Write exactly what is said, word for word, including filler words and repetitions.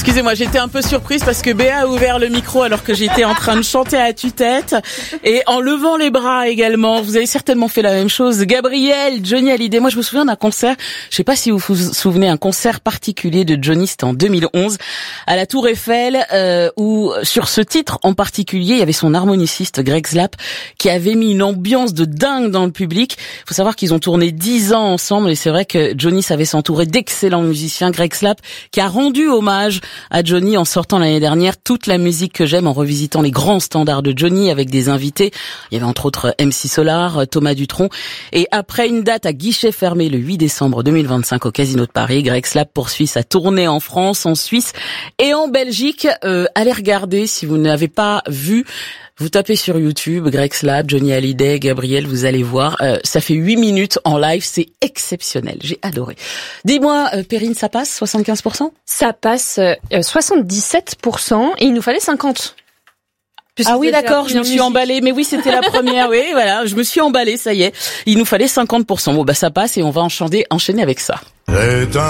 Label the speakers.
Speaker 1: Excusez-moi, j'étais un peu surprise parce que Béa a ouvert le micro alors que j'étais en train de chanter à tue-tête et en levant les bras également. Vous avez certainement fait la même chose. Gabriel, Johnny Hallyday. Moi, je me souviens d'un concert. Je sais pas si vous vous souvenez, un concert particulier de Johnny, c'était en deux mille onze à la Tour Eiffel, euh, où sur ce titre en particulier, il y avait son harmoniciste Greg Slap qui avait mis une ambiance de dingue dans le public. Il faut savoir qu'ils ont tourné dix ans ensemble et c'est vrai que Johnny savait s'entourer d'excellents musiciens. Greg Slap qui a rendu hommage à Johnny en sortant l'année dernière toute la musique que j'aime, en revisitant les grands standards de Johnny avec des invités. Il y avait entre autres M C Solar, Thomas Dutronc. Et après une date à guichet fermé le huit décembre deux mille vingt-cinq au Casino de Paris, Greg Slap poursuit sa tournée en France, en Suisse et en Belgique. Euh, allez regarder si vous n'avez pas vu. Vous tapez sur YouTube, Greg Slap, Johnny Hallyday, Gabriel, vous allez voir. Euh, ça fait huit minutes en live, c'est exceptionnel. J'ai adoré. Dis-moi, euh, Perrine, ça passe soixante-quinze pour cent?
Speaker 2: Ça passe euh, soixante-dix-sept pour cent et il nous fallait cinquante.
Speaker 1: Puisque ah oui, d'accord, je me suis emballée. Mais oui, c'était la première. Oui, voilà, je me suis emballée, ça y est. Il nous fallait cinquante pour cent. Bon, bah ça passe et on va enchaîner, enchaîner avec ça.
Speaker 3: C'est un